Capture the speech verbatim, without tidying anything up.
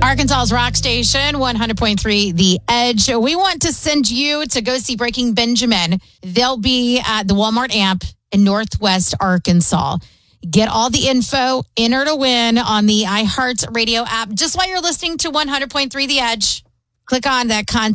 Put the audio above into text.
Arkansas's rock station, one hundred point three The Edge. We want to send you to go see Breaking Benjamin. They'll be at the Walmart Amp in Northwest Arkansas. Get all the info, enter to win on the iHeartRadio app. Just while you're listening to one hundred point three The Edge, click on that contact